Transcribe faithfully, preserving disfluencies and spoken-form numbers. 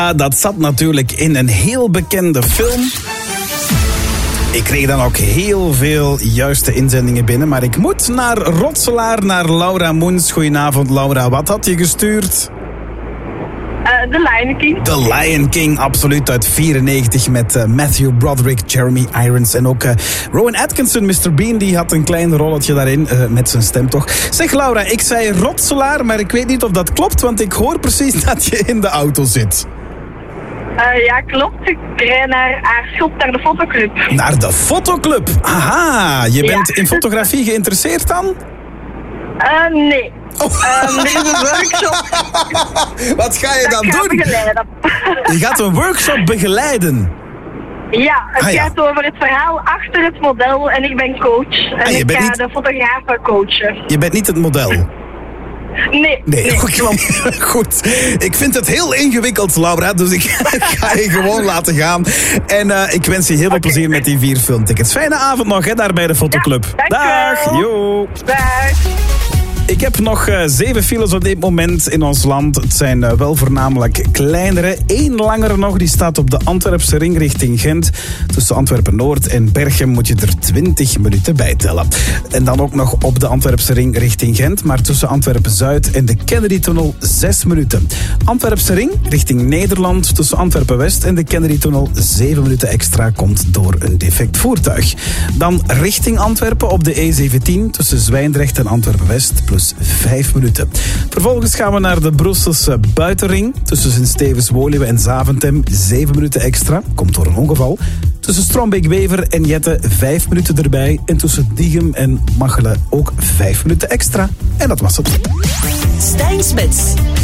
Dat zat natuurlijk in een heel bekende film. Ik kreeg dan ook heel veel juiste inzendingen binnen. Maar ik moet naar Rotselaar, naar Laura Moens. Goedenavond, Laura. Wat had je gestuurd? Uh, The Lion King. The Lion King, absoluut, uit vierennegentig met uh, Matthew Broderick, Jeremy Irons en ook uh, Rowan Atkinson, mister Bean, die had een klein rolletje daarin, uh, met zijn stem toch. Zeg Laura, ik zei Rotselaar, maar ik weet niet of dat klopt, want ik hoor precies dat je in de auto zit. Uh, ja, klopt. Ik rijd naar Aarschot, naar de fotoclub. Naar de fotoclub? Aha, je bent ja. in fotografie geïnteresseerd dan? Uh, nee. Oh. Uh, er is een workshop. Wat ga je dat dan doen? Begeleiden. Je gaat een workshop begeleiden? Ja, het ah, ja. gaat over het verhaal achter het model en ik ben coach. En ah, ik ga niet... de fotografen coachen. Je bent niet het model? Nee. Nee, nee. Klopt. Goed. Ik vind het heel ingewikkeld, Laura, dus ik ga je gewoon laten gaan. En uh, ik wens je heel veel okay. plezier met die vier filmtickets. Fijne avond nog, hè, daar bij de fotoclub. Ja, dag. Jo. Dag. Ik heb nog uh, zeven files op dit moment in ons land. Het zijn uh, wel voornamelijk kleinere. Eén langere nog, die staat op de Antwerpse ring richting Gent. Tussen Antwerpen-Noord en Berchem moet je er twintig minuten bij tellen. En dan ook nog op de Antwerpse ring richting Gent. Maar tussen Antwerpen-Zuid en de Kennedy-tunnel zes minuten. Antwerpse ring richting Nederland. Tussen Antwerpen-West en de Kennedy-tunnel zeven minuten extra komt door een defect voertuig. Dan richting Antwerpen op de E zeventien. Tussen Zwijndrecht en Antwerpen-West plus vijf minuten. Vervolgens gaan we naar de Brusselse buitenring. Tussen Sint-Stevens-Woluwe en Zaventem zeven minuten extra. Komt door een ongeval. Tussen Strombeek-Wever en Jette vijf minuten erbij. En tussen Diegem en Machelen ook vijf minuten extra. En dat was het. Stijn Smits.